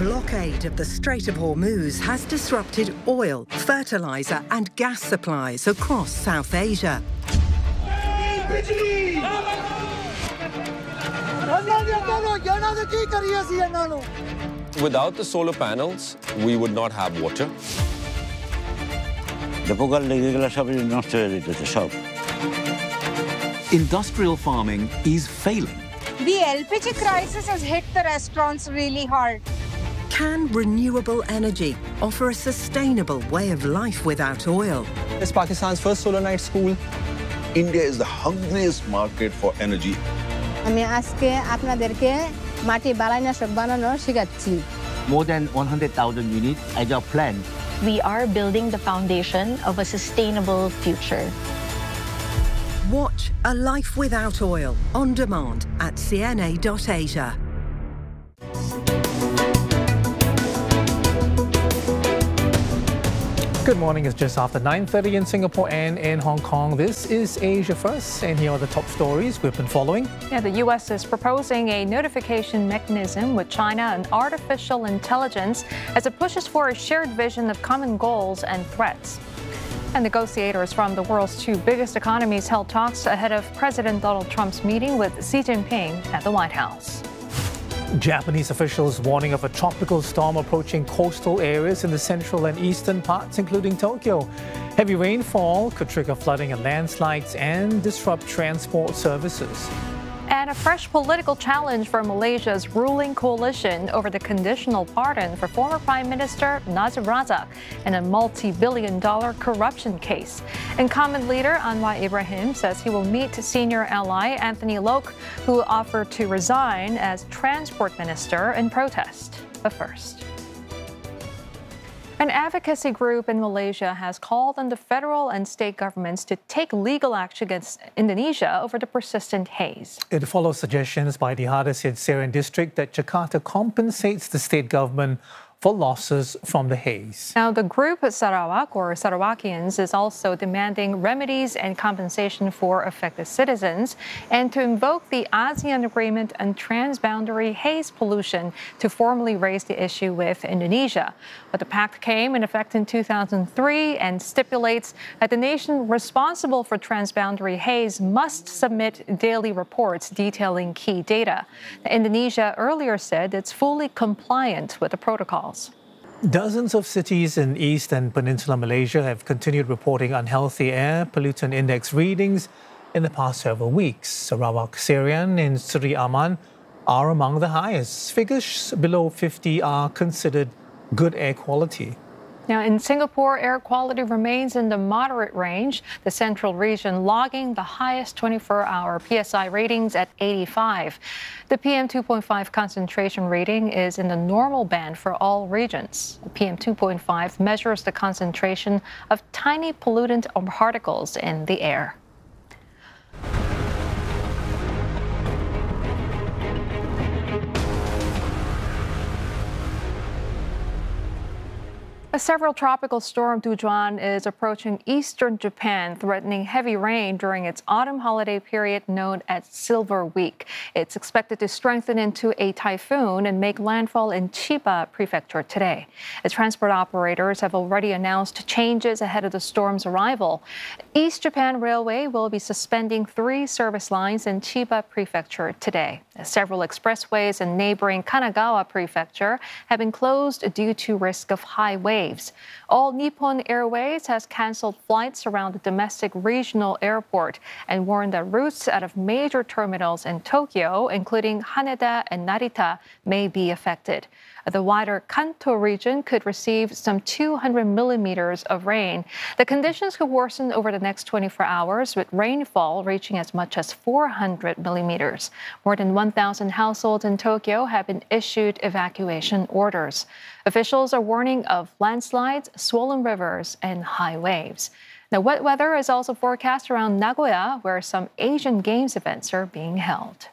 blockade of the Strait of Hormuz has disrupted oil, fertilizer and gas supplies across South Asia. Without the solar panels, we would not have water. Industrial farming is failing. The LPG crisis has hit the restaurants really hard. Can renewable energy offer a sustainable way of life without oil? It's Pakistan's first solar night school. India is the hungriest market for energy. More than 100,000 units as our plan. We are building the foundation of a sustainable future. Watch A Life Without Oil on demand at cna.asia. Good morning. It's just after 9:30 in Singapore and in Hong Kong. This is Asia First, and here are the top stories we've been following. The U.S. is proposing a notification mechanism with China and artificial intelligence as it pushes for a shared vision of common goals and threats. And negotiators from the world's two biggest economies held talks ahead of President Donald Trump's meeting with Xi Jinping at the White House. Japanese officials warning of a tropical storm approaching coastal areas in the central and eastern parts, including Tokyo. Heavy rainfall could trigger flooding and landslides and disrupt transport services. And a fresh political challenge for Malaysia's ruling coalition over the conditional pardon for former Prime Minister Nazir Razak in a multi-billion-dollar corruption case. Incumbent leader Anwar Ibrahim says he will meet senior ally Anthony Loke, who offered to resign as transport minister in protest. But first, an advocacy group in Malaysia has called on the federal and state governments to take legal action against Indonesia over the persistent haze. It follows suggestions by the hardest hit Serian district that Jakarta compensates the state government for losses from the haze. Now, the group Sarawak, or Sarawakians, is also demanding remedies and compensation for affected citizens and to invoke the ASEAN Agreement on Transboundary Haze Pollution to formally raise the issue with Indonesia. But the pact came in effect in 2003 and stipulates that the nation responsible for transboundary haze must submit daily reports detailing key data. Indonesia earlier said it's fully compliant with the protocol. Dozens of cities in East and Peninsular Malaysia have continued reporting unhealthy air pollutant index readings in the past several weeks. Sarawak, Serian and Seri Aman are among the highest. Figures below 50 are considered good air quality. Now, in Singapore, air quality remains in the moderate range, the central region logging the highest 24-hour PSI ratings at 85. The PM2.5 concentration rating is in the normal band for all regions. The PM2.5 measures the concentration of tiny pollutant particles in the air. A several tropical storm Dujuan is approaching eastern Japan, threatening heavy rain during its autumn holiday period known as Silver Week. It's expected to strengthen into a typhoon and make landfall in Chiba Prefecture today. The transport operators have already announced changes ahead of the storm's arrival. East Japan Railway will be suspending 3 service lines in Chiba Prefecture today. Several expressways in neighboring Kanagawa Prefecture have been closed due to risk of high waves. All Nippon Airways has canceled flights around the domestic regional airport and warned that routes out of major terminals in Tokyo, including Haneda and Narita, may be affected. The wider Kanto region could receive some 200 millimeters of rain. The conditions could worsen over the next 24 hours, with rainfall reaching as much as 400 millimeters. More than 1,000 households in Tokyo have been issued evacuation orders. Officials are warning of landslides, swollen rivers, and high waves. Now, wet weather is also forecast around Nagoya, where some Asian Games events are being held.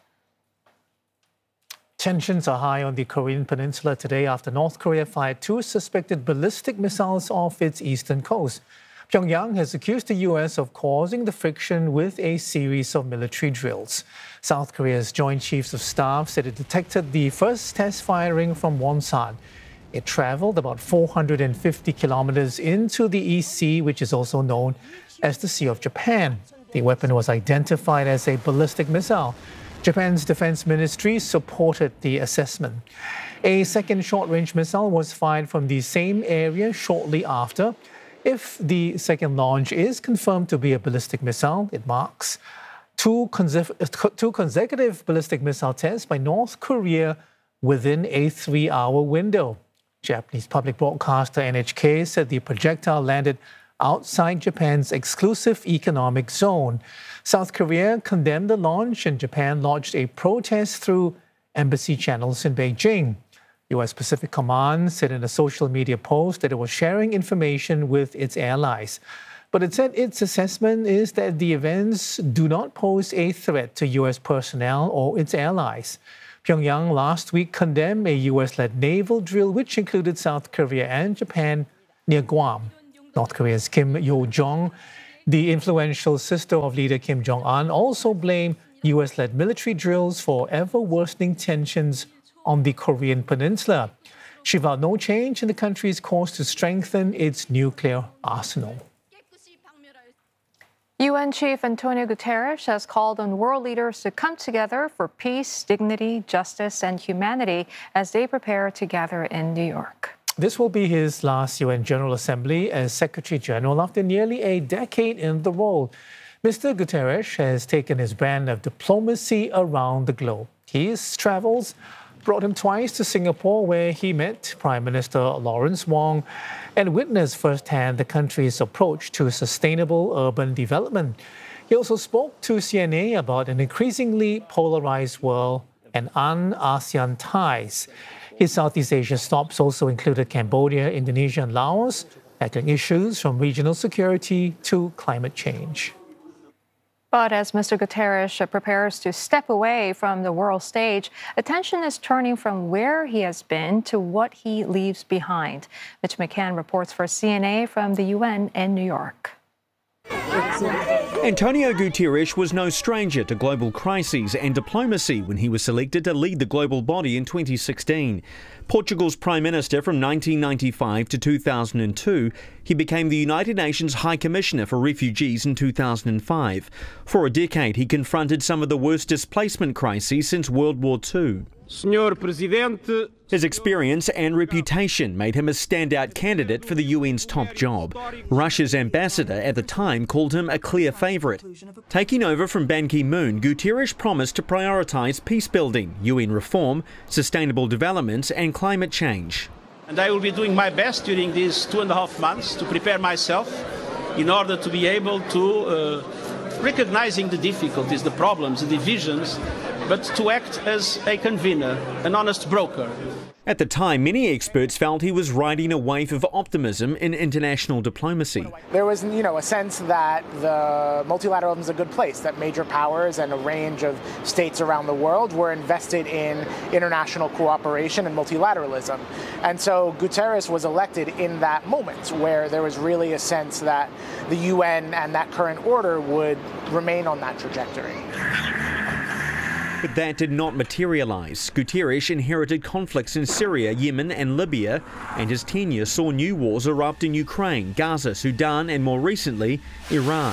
Tensions are high on the Korean peninsula today after North Korea fired 2 suspected ballistic missiles off its eastern coast. Pyongyang has accused the U.S. of causing the friction with a series of military drills. South Korea's Joint Chiefs of Staff said it detected the first test firing from Wonsan. It traveled about 450 kilometers into the East Sea, which is also known as the Sea of Japan. The weapon was identified as a ballistic missile. Japan's defense ministry supported the assessment. A second short-range missile was fired from the same area shortly after. If the second launch is confirmed to be a ballistic missile, it marks two consecutive ballistic missile tests by North Korea within a 3-hour window. Japanese public broadcaster NHK said the projectile landed outside Japan's exclusive economic zone. South Korea condemned the launch, and Japan lodged a protest through embassy channels in Beijing. U.S. Pacific Command said in a social media post that it was sharing information with its allies. But it said its assessment is that the events do not pose a threat to U.S. personnel or its allies. Pyongyang last week condemned a U.S.-led naval drill which included South Korea and Japan near Guam. North Korea's Kim Yo-jong, the influential sister of leader Kim Jong-un, also blamed U.S.-led military drills for ever-worsening tensions on the Korean peninsula. She vowed no change in the country's course to strengthen its nuclear arsenal. UN Chief Antonio Guterres has called on world leaders to come together for peace, dignity, justice, and humanity as they prepare to gather in New York. This will be his last UN General Assembly as Secretary General after nearly a decade in the role. Mr. Guterres has taken his brand of diplomacy around the globe. His travels brought him twice to Singapore, where he met Prime Minister Lawrence Wong and witnessed firsthand the country's approach to sustainable urban development. He also spoke to CNA about an increasingly polarized world and un-ASEAN ties. His Southeast Asia stops also included Cambodia, Indonesia, and Laos, tackling issues from regional security to climate change. But as Mr. Guterres prepares to step away from the world stage, attention is turning from where he has been to what he leaves behind. Mitch McCann reports for CNA from the UN in New York. Antonio Guterres was no stranger to global crises and diplomacy when he was selected to lead the global body in 2016. Portugal's Prime Minister from 1995 to 2002, he became the United Nations High Commissioner for Refugees in 2005. For a decade, he confronted some of the worst displacement crises since World War II. His experience and reputation made him a standout candidate for the UN's top job. Russia's ambassador at the time called him a clear favourite. Taking over from Ban Ki-moon, Guterres promised to prioritise peace-building, UN reform, sustainable development and climate change. And I will be doing my best during these 2.5 months to prepare myself in order to be able to, recognizing the difficulties, the problems, the divisions, but to act as a convener, an honest broker. At the time, many experts felt he was riding a wave of optimism in international diplomacy. There was, a sense that the multilateralism is a good place, that major powers and a range of states around the world were invested in international cooperation and multilateralism. And so Guterres was elected in that moment where there was really a sense that the UN and that current order would remain on that trajectory. But that did not materialise. Guterres inherited conflicts in Syria, Yemen and Libya, and his tenure saw new wars erupt in Ukraine, Gaza, Sudan and more recently, Iran.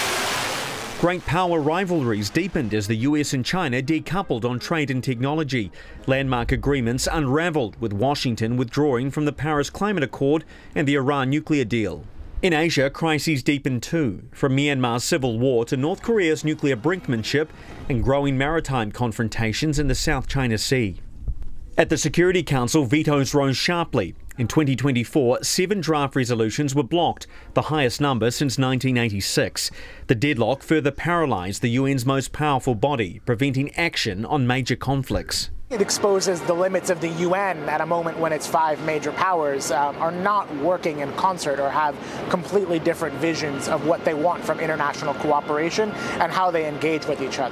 Great power rivalries deepened as the US and China decoupled on trade and technology. Landmark agreements unravelled, with Washington withdrawing from the Paris Climate Accord and the Iran nuclear deal. In Asia, crises deepened too, from Myanmar's civil war to North Korea's nuclear brinkmanship and growing maritime confrontations in the South China Sea. At the Security Council, vetoes rose sharply. In 2024, 7 draft resolutions were blocked, the highest number since 1986. The deadlock further paralysed the UN's most powerful body, preventing action on major conflicts. It exposes the limits of the UN at a moment when its 5 major powers are not working in concert or have completely different visions of what they want from international cooperation and how they engage with each other.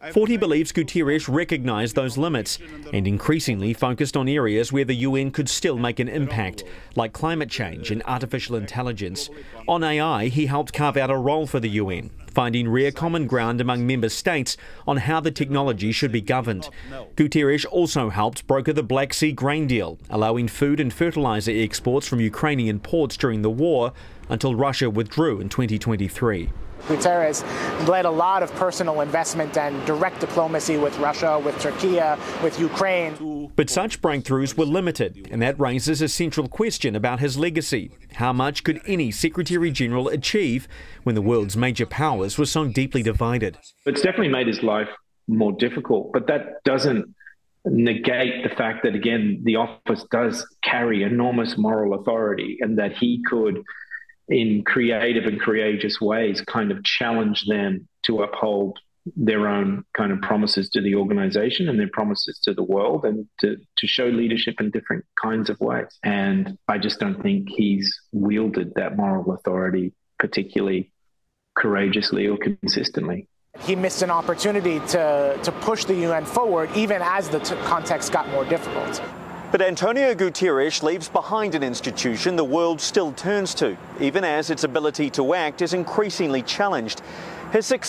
Forty believes Guterres recognised those limits and increasingly focused on areas where the UN could still make an impact, like climate change and artificial intelligence. On AI, he helped carve out a role for the UN, finding rare common ground among member states on how the technology should be governed. Guterres also helped broker the Black Sea grain deal, allowing food and fertiliser exports from Ukrainian ports during the war until Russia withdrew in 2023. Guterres led a lot of personal investment and direct diplomacy with Russia, with Turkey, with Ukraine. But such breakthroughs were limited, and that raises a central question about his legacy. How much could any Secretary General achieve when the world's major powers were so deeply divided? It's definitely made his life more difficult, but that doesn't negate the fact that, again, the office does carry enormous moral authority, and that he could, in creative and courageous ways, kind of challenge them to uphold their own kind of promises to the organization and their promises to the world, and to show leadership in different kinds of ways. And I just don't think he's wielded that moral authority particularly courageously or consistently. He missed an opportunity to push the UN forward, even as the context got more difficult. But Antonio Guterres leaves behind an institution the world still turns to, even as its ability to act is increasingly challenged. His